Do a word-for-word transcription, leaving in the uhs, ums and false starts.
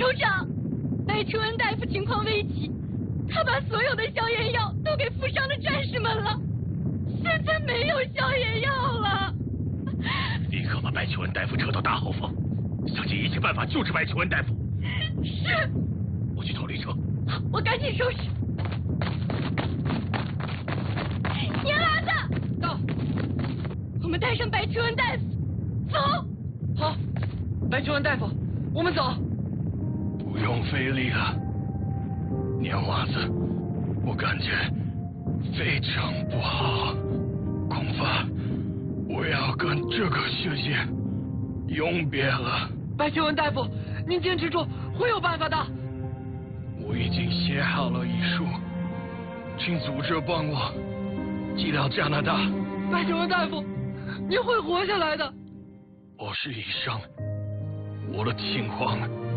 首长，白求恩大夫情况危急，他把所有的消炎药都给负伤的战士们了，现在没有消炎药了。 立刻把白求恩大夫撤到大后方，想尽一切办法救治白求恩大夫。 是。 我去找驴车。 我赶紧收拾。年娃子， 到。 我们带上白求恩大夫，走。 好，白求恩大夫，我们走。 不用费力了，年娃子，我感觉非常不好，恐怕我要跟这个世界永别了。 白求恩大夫，您坚持住，会有办法的。 我已经写好了遗书，请组织帮我寄到加拿大。 白求恩大夫，您会活下来的。 我是医生，我的情况